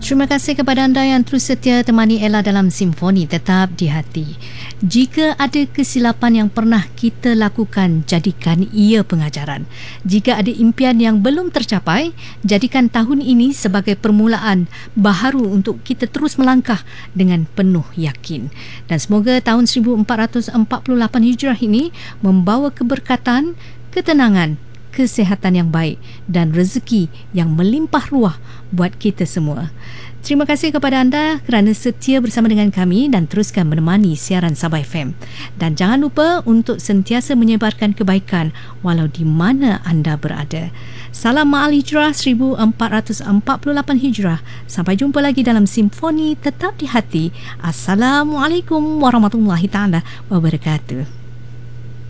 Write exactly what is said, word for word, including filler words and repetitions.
Terima kasih kepada anda yang terus setia temani Ella dalam Simfoni Tetap di Hati. Jika ada kesilapan yang pernah kita lakukan, jadikan ia pengajaran. Jika ada impian yang belum tercapai, jadikan tahun ini sebagai permulaan baharu untuk kita terus melangkah dengan penuh yakin. Dan semoga tahun seribu empat ratus empat puluh lapan Hijrah ini membawa keberkatan, ketenangan, kesihatan yang baik dan rezeki yang melimpah ruah buat kita semua. Terima kasih kepada anda kerana setia bersama dengan kami dan teruskan menemani siaran Sabah F M. Dan jangan lupa untuk sentiasa menyebarkan kebaikan walau di mana anda berada. Salam Ma'al Hijrah seribu empat ratus empat puluh lapan Hijrah. Sampai jumpa lagi dalam Simfoni Tetap di Hati. Assalamualaikum warahmatullahi taala wabarakatuh.